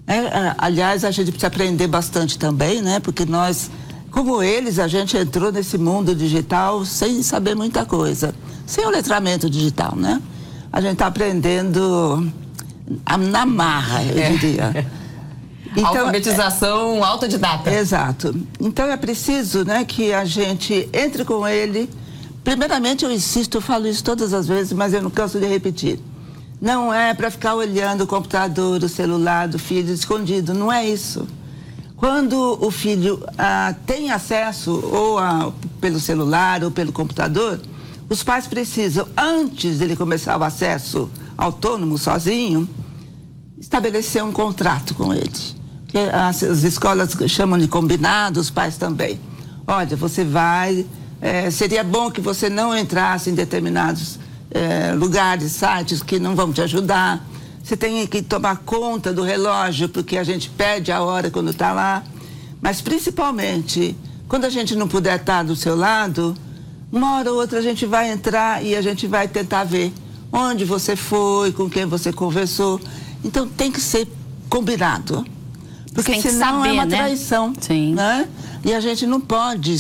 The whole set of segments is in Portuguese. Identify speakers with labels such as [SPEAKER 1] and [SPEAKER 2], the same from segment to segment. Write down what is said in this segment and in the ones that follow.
[SPEAKER 1] Aliás, a gente precisa aprender bastante também, né? Porque nós, como eles, a gente entrou nesse mundo digital sem saber muita coisa, sem o letramento digital, né? A gente está aprendendo na marra, eu diria.
[SPEAKER 2] Então, alfabetização autodidata.
[SPEAKER 1] Exato. Então é preciso, né, que a gente entre com ele. Primeiramente, eu insisto, eu falo isso todas as vezes, mas eu não canso de repetir. Não é para ficar olhando o computador, o celular do filho escondido, não é isso. Quando o filho tem acesso ou pelo celular ou pelo computador, os pais precisam, antes dele começar o acesso autônomo, sozinho, estabelecer um contrato com ele. Que as escolas chamam de combinado, os pais também. Olha, você vai... seria bom que você não entrasse em determinados lugares, sites que não vão te ajudar. Você tem que tomar conta do relógio, porque a gente perde a hora quando está lá. Mas, principalmente, quando a gente não puder estar do seu lado, uma hora ou outra a gente vai entrar e a gente vai tentar ver onde você foi, com quem você conversou. Então, tem que ser combinado. Porque senão é uma traição.
[SPEAKER 3] Sim.
[SPEAKER 1] Né? E a gente não pode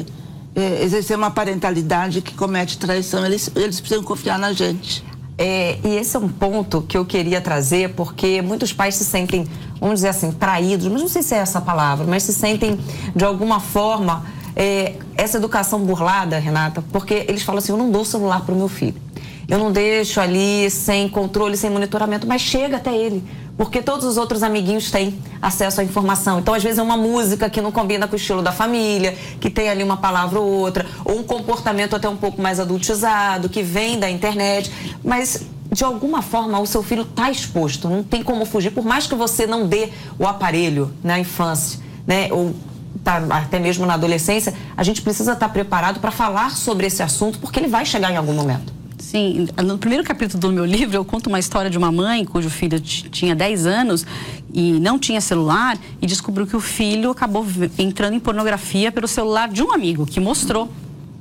[SPEAKER 1] exercer uma parentalidade que comete traição. Eles precisam confiar na gente.
[SPEAKER 2] E esse é um ponto que eu queria trazer, porque muitos pais se sentem, vamos dizer assim, traídos, mas não sei se é essa palavra, mas se sentem, de alguma forma, essa educação burlada, Renata, porque eles falam assim, eu não dou celular para o meu filho. Eu não deixo ali sem controle, sem monitoramento, mas chega até ele. Porque todos os outros amiguinhos têm acesso à informação. Então, às vezes, é uma música que não combina com o estilo da família, que tem ali uma palavra ou outra, ou um comportamento até um pouco mais adultizado, que vem da internet. Mas, de alguma forma, o seu filho está exposto, não tem como fugir. Por mais que você não dê o aparelho na infância, né, ou até mesmo na adolescência, a gente precisa estar preparado para falar sobre esse assunto, porque ele vai chegar em algum momento.
[SPEAKER 3] Sim, no primeiro capítulo do meu livro eu conto uma história de uma mãe cujo filho tinha 10 anos e não tinha celular e descobriu que o filho acabou entrando em pornografia pelo celular de um amigo que mostrou.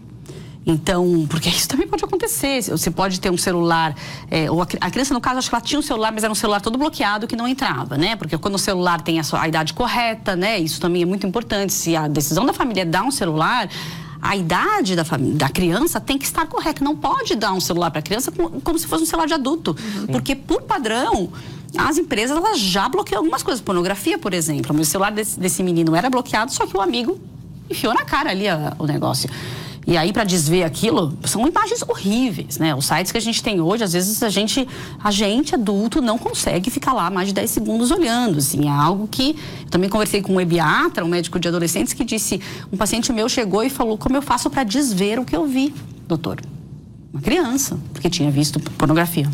[SPEAKER 3] Então, porque isso também pode acontecer, você pode ter um celular, ou a criança no caso, acho que ela tinha um celular, mas era um celular todo bloqueado que não entrava, né? Porque quando o celular tem a idade correta, né? Isso também é muito importante, se a decisão da família é dar um celular, a idade da criança tem que estar correta. Não pode dar um celular para a criança como se fosse um celular de adulto. Porque, por padrão, as empresas elas já bloqueiam algumas coisas. Pornografia, por exemplo. O meu celular desse menino era bloqueado, só que o amigo enfiou na cara ali o negócio. E aí, para desver aquilo, são imagens horríveis, né? Os sites que a gente tem hoje, às vezes a gente adulto, não consegue ficar lá mais de 10 segundos olhando, assim. É algo que... Eu também conversei com um ebiatra, um médico de adolescentes, que disse... Um paciente meu chegou e falou, como eu faço para desver o que eu vi, doutor? Uma criança, porque tinha visto pornografia.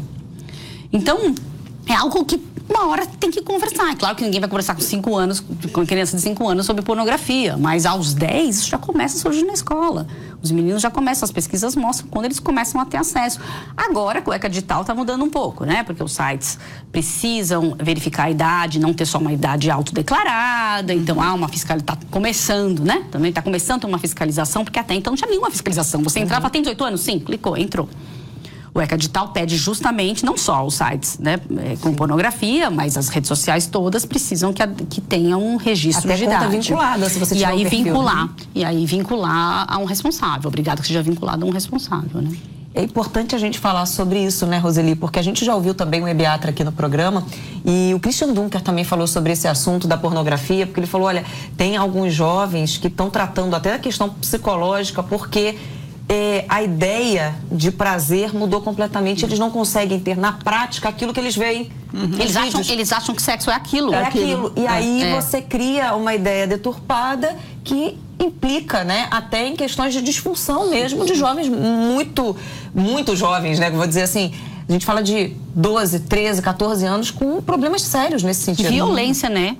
[SPEAKER 3] Então, é algo que uma hora tem que conversar. É claro que ninguém vai conversar com 5 anos, com criança de 5 anos sobre pornografia, mas aos 10 isso já começa a surgir na escola. Os meninos já começam, as pesquisas mostram quando eles começam a ter acesso. Agora a cueca digital está mudando um pouco, né? Porque os sites precisam verificar a idade, não ter só uma idade autodeclarada. Então há uma fiscalização, está começando, né? Também está começando uma fiscalização, porque até então não tinha nenhuma fiscalização. Você entrava, tem 18 anos? Sim, clicou, entrou. O ECA Digital pede justamente, não só os sites, né, com pornografia, mas as redes sociais todas precisam que tenham um registro de idade.
[SPEAKER 2] Até conta vinculada, se você tiver um perfil,
[SPEAKER 3] E aí vincular a um responsável. Obrigado que seja vinculado a um responsável, né?
[SPEAKER 2] É importante a gente falar sobre isso, né, Roseli? Porque a gente já ouviu também um ebiatra aqui no programa e o Christian Dunker também falou sobre esse assunto da pornografia, porque ele falou, olha, tem alguns jovens que estão tratando até a questão psicológica porque... a ideia de prazer mudou completamente. Eles não conseguem ter na prática aquilo que eles veem.
[SPEAKER 3] Eles acham que sexo é aquilo.
[SPEAKER 2] É aquilo. E aí você cria uma ideia deturpada que implica, né, até em questões de disfunção mesmo de jovens muito jovens, né? Vou dizer assim, a gente fala de 12, 13, 14 anos com problemas sérios nesse sentido.
[SPEAKER 3] Violência, né?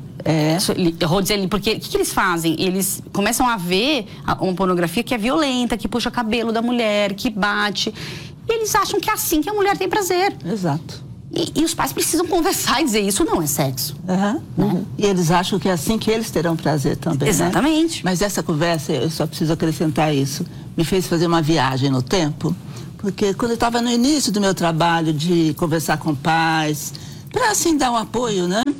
[SPEAKER 3] Porque o que eles fazem? Eles começam a ver uma pornografia que é violenta, que puxa cabelo da mulher, que bate. E eles acham que é assim que a mulher tem prazer.
[SPEAKER 1] Exato.
[SPEAKER 3] E os pais precisam conversar e dizer, isso não é sexo. Né?
[SPEAKER 1] E eles acham que é assim que eles terão prazer também,
[SPEAKER 3] exatamente.
[SPEAKER 1] Né? Mas essa conversa, eu só preciso acrescentar isso, me fez fazer uma viagem no tempo, porque quando eu estava no início do meu trabalho de conversar com pais, para assim dar um apoio, né?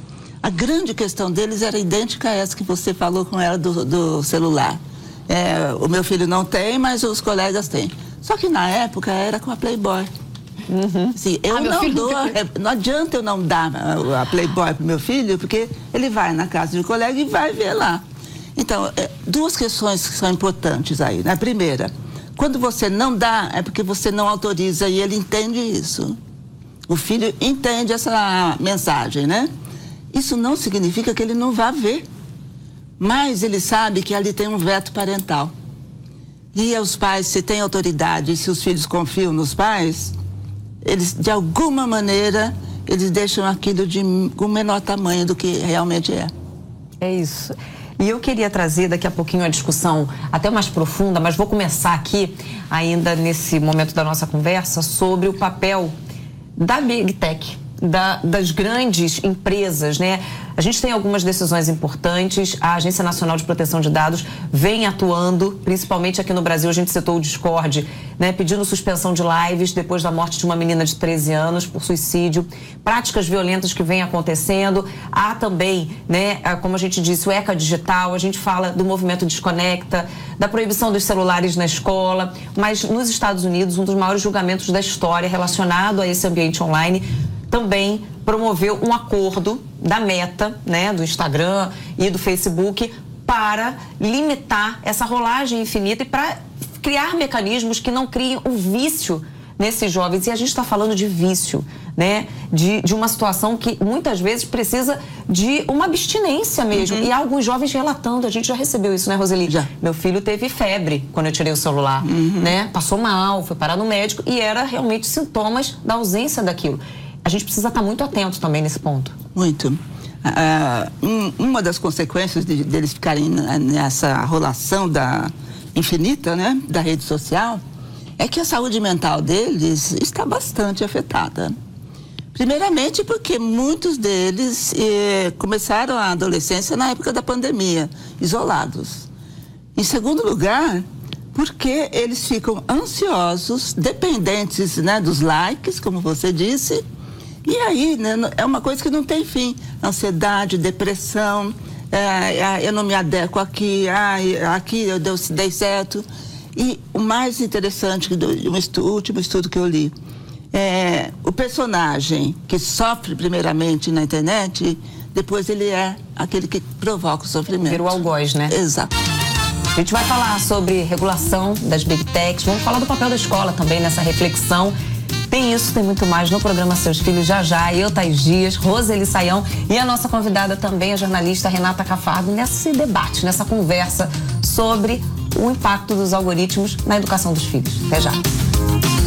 [SPEAKER 1] A grande questão deles era idêntica a essa que você falou com ela do celular. O meu filho não tem, mas os colegas têm. Só que na época era com a Playboy. Assim, eu não dou, não adianta eu não dar a Playboy pro meu filho, porque ele vai na casa de um colega e vai ver lá. Então, duas questões que são importantes aí, né? Primeira, quando você não dá, é porque você não autoriza e ele entende isso. O filho entende essa mensagem, né? Isso não significa que ele não vá ver, mas ele sabe que ali tem um veto parental. E os pais, se têm autoridade, se os filhos confiam nos pais, eles, de alguma maneira, eles deixam aquilo com menor tamanho do que realmente é.
[SPEAKER 2] É isso. E eu queria trazer daqui a pouquinho a discussão até mais profunda, mas vou começar aqui, ainda nesse momento da nossa conversa, sobre o papel da Big Tech, das grandes empresas, né? A gente tem algumas decisões importantes, a Agência Nacional de Proteção de Dados vem atuando, principalmente aqui no Brasil. A gente citou o Discord, né? Pedindo suspensão de lives depois da morte de uma menina de 13 anos por suicídio, práticas violentas que vêm acontecendo. Há também, né, como a gente disse, o ECA Digital, a gente fala do movimento Desconecta, da proibição dos celulares na escola, mas nos Estados Unidos, um dos maiores julgamentos da história relacionado a esse ambiente online também promoveu um acordo da Meta, né, do Instagram e do Facebook, para limitar essa rolagem infinita e para criar mecanismos que não criem o vício nesses jovens. E a gente está falando de vício, né, de uma situação que muitas vezes precisa de uma abstinência mesmo. E há alguns jovens relatando, a gente já recebeu isso, né, Roseli?
[SPEAKER 1] Já.
[SPEAKER 2] Meu filho teve febre quando eu tirei o celular, né, passou mal, foi parar no médico e era realmente sintomas da ausência daquilo. A gente precisa estar muito atento também nesse ponto.
[SPEAKER 1] Muito. Uma das consequências deles ficarem nessa rolação infinita, né, da rede social, é que a saúde mental deles está bastante afetada. Primeiramente porque muitos deles começaram a adolescência na época da pandemia, isolados. Em segundo lugar, porque eles ficam ansiosos, dependentes, né, dos likes, como você disse. E aí, né, é uma coisa que não tem fim. Ansiedade, depressão, eu não me adequo aqui, aqui eu dei certo. E o mais interessante do último estudo que eu li, o personagem que sofre primeiramente na internet, depois ele é aquele que provoca o sofrimento.
[SPEAKER 2] Vira o algoz, né?
[SPEAKER 1] Exato.
[SPEAKER 2] A gente vai falar sobre regulação das Big Techs, vamos falar do papel da escola também nessa reflexão. Tem isso, tem muito mais no programa Seus Filhos já. Eu, Thaís Dias, Roseli Saião e a nossa convidada também, a jornalista Renata Cafardo, nesse debate, nessa conversa sobre o impacto dos algoritmos na educação dos filhos. Até já.